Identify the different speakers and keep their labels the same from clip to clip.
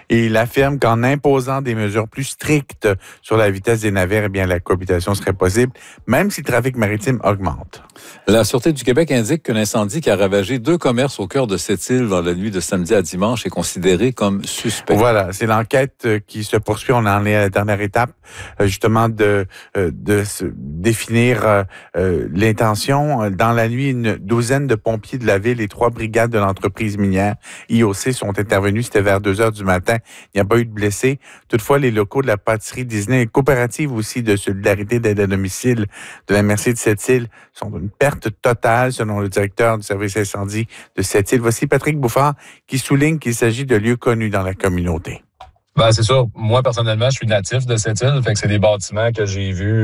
Speaker 1: Et il affirme qu'en imposant des mesures plus strictes sur la vitesse des navires, eh bien, la cohabitation serait possible, même si le trafic maritime augmente.
Speaker 2: La Sûreté du Québec indique que l'incendie qui a ravagé 2 commerces au cœur de cette île dans la nuit de samedi à dimanche est considéré comme suspect.
Speaker 1: Voilà, c'est l'enquête qui se poursuit. On en est à la dernière étape, justement, de définir l'intention. Dans la nuit, une douzaine de pompiers de la ville et 3 brigades de l'entreprise minière IOC sont intervenus. C'était vers 2 heures du matin. Il n'y a pas eu de blessés. Toutefois, les locaux de la pâtisserie Disney, coopérative aussi de solidarité d'aide à domicile de la MRC de Sept-Îles, sont d'une perte totale, selon le directeur du service incendie de Sept-Îles. Voici Patrick Bouffard qui souligne qu'il s'agit de lieux connus dans la communauté.
Speaker 3: Ben, c'est sûr. Moi, personnellement, je suis natif de cette île. Fait que c'est des bâtiments que j'ai vus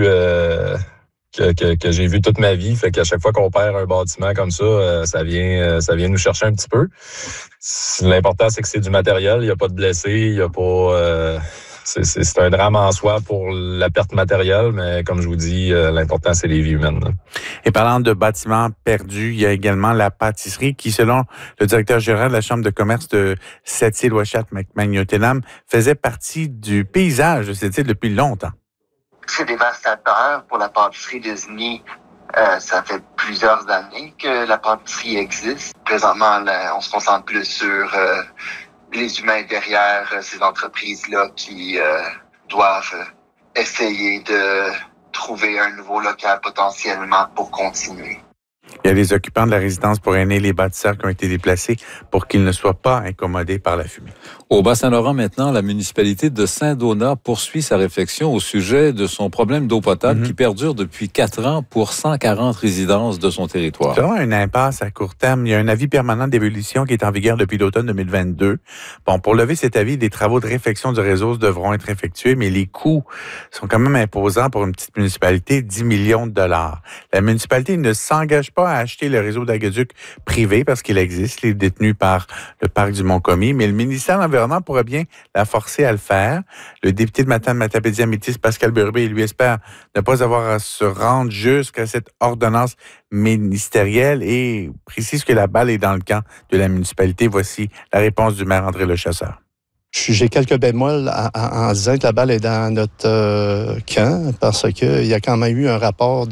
Speaker 3: que j'ai vu toute ma vie. Fait qu'à chaque fois qu'on perd un bâtiment comme ça, ça vient nous chercher un petit peu. L'important, c'est que c'est du matériel. Il n'y a pas de blessés. Il y a pas... C'est un drame en soi pour la perte matérielle, mais comme je vous dis, l'important, c'est les vies humaines.
Speaker 1: Et parlant de bâtiments perdus, il y a également la pâtisserie qui, selon le directeur général de la Chambre de commerce de Sept-Îles-Ouachette, McMahon-Tenam, faisait partie du paysage de cette île depuis longtemps.
Speaker 4: C'est dévastateur pour la pâtisserie Disney. Ça fait plusieurs années que la pâtisserie existe. Présentement, on se concentre plus sur les humains derrière ces entreprises-là qui doivent essayer de trouver un nouveau local potentiellement pour continuer.
Speaker 1: Il y a les occupants de la résidence pour aînés, les bâtisseurs qui ont été déplacés pour qu'ils ne soient pas incommodés par la fumée.
Speaker 2: Au Bas-Saint-Laurent, maintenant, la municipalité de Saint-Donat poursuit sa réflexion au sujet de son problème d'eau potable qui perdure depuis 4 ans pour 140 résidences de son territoire.
Speaker 1: C'est vraiment une impasse à court terme. Il y a un avis permanent d'ébullition qui est en vigueur depuis l'automne 2022. Bon, pour lever cet avis, des travaux de réfection du réseau devront être effectués, mais les coûts sont quand même imposants pour une petite municipalité, 10 millions de dollars. La municipalité ne s'engage pas à acheter le réseau d'aqueduc privé parce qu'il existe, il est détenu par le parc du Mont-Commis, mais le ministère de l'Environnement pourrait bien la forcer à le faire. Le député de Matane-Matapédia-Métis, Pascal Bérubé, lui espère ne pas avoir à se rendre jusqu'à cette ordonnance ministérielle et précise que la balle est dans le camp de la municipalité. Voici la réponse du maire André Lechasseur.
Speaker 5: J'ai quelques bémols en disant que la balle est dans notre camp parce qu'il y a quand même eu un rapport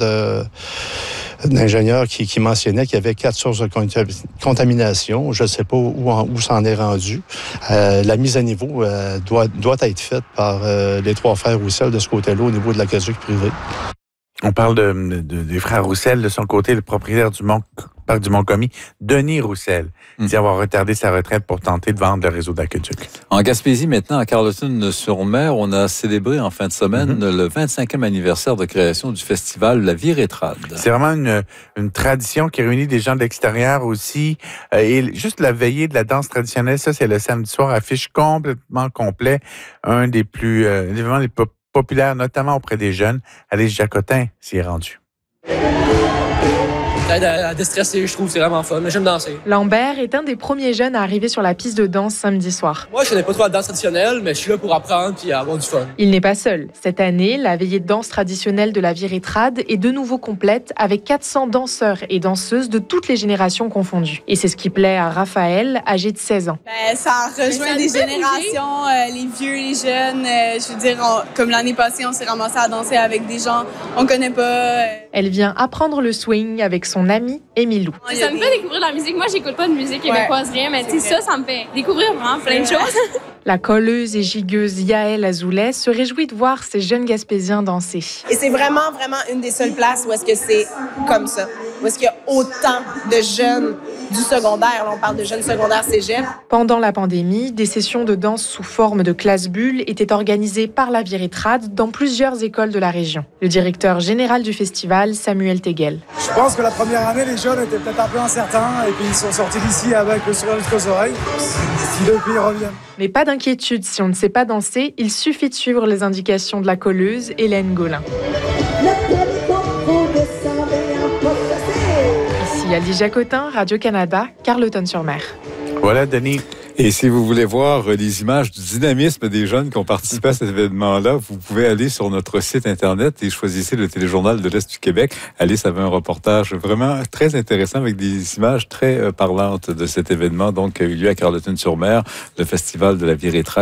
Speaker 5: d'ingénieur qui mentionnait qu'il y avait 4 sources de contamination. Je ne sais pas où ça en est rendu. La mise à niveau doit être faite par les 3 frères Roussel de ce côté-là au niveau de l'aqueduc privé.
Speaker 1: On parle des frères Roussel. De son côté, le propriétaire du parc du Mont-Commis, Denis Roussel, dit avoir retardé sa retraite pour tenter de vendre le réseau d'aqueduc.
Speaker 2: En Gaspésie, maintenant, à Carleton-sur-Mer, on a célébré en fin de semaine le 25e anniversaire de création du festival La Virée-Trad.
Speaker 1: C'est vraiment une tradition qui réunit des gens de l'extérieur aussi. Et juste la veillée de la danse traditionnelle, ça, c'est le samedi soir, affiche complètement complet. Un des plus événements les plus populaire, notamment auprès des jeunes. Alice Jacotin s'y est rendue.
Speaker 6: Ça aide à déstresser, je trouve, c'est vraiment fun. Mais j'aime danser.
Speaker 7: Lambert est un des premiers jeunes à arriver sur la piste de danse samedi soir.
Speaker 6: Moi, je connais pas trop la danse traditionnelle, mais je suis là pour apprendre et avoir du fun.
Speaker 7: Il n'est pas seul. Cette année, la veillée de danse traditionnelle de la Virée-Trad est de nouveau complète avec 400 danseurs et danseuses de toutes les générations confondues. Et c'est ce qui plaît à Raphaël, âgé de 16 ans.
Speaker 8: Ça rejoint des générations, les vieux, les jeunes. Je veux dire, comme l'année passée, on s'est ramassé à danser avec des gens qu'on connaît pas.
Speaker 7: Elle vient apprendre le swing avec son ami Émilou.
Speaker 9: Ça me fait découvrir la musique. Moi, j'écoute pas de musique québécoise, rien, mais ça me fait découvrir vraiment plein de choses.
Speaker 7: La colleuse et gigueuse Yael Azoulay se réjouit de voir ces jeunes Gaspésiens danser.
Speaker 10: Et c'est vraiment une des seules places où est-ce que c'est comme ça, où est-ce qu'il y a autant de jeunes du secondaire. Là, on parle de jeunes secondaires cégep.
Speaker 7: Pendant la pandémie, des sessions de danse sous forme de classe bulle étaient organisées par la Virée-Trad dans plusieurs écoles de la région. Le directeur général du festival, Samuel Teguel.
Speaker 11: Je pense que la première année, les jeunes étaient peut-être un peu incertains et puis ils sont sortis d'ici avec le sourire jusqu'aux oreilles. Puis depuis, ils reviennent.
Speaker 7: Mais pas d'inquiétude, si on ne sait pas danser, il suffit de suivre les indications de la colleuse Hélène Gaulin. Ici Alice Jacotin, Radio-Canada, Carleton-sur-Mer.
Speaker 1: Voilà, Denis.
Speaker 2: Et si vous voulez voir les images du dynamisme des jeunes qui ont participé à cet événement-là, vous pouvez aller sur notre site Internet et choisissez le téléjournal de l'Est du Québec. Alice avait un reportage vraiment très intéressant avec des images très parlantes de cet événement, donc, qui a eu lieu à Carleton-sur-Mer, le festival de la Virée-Trad.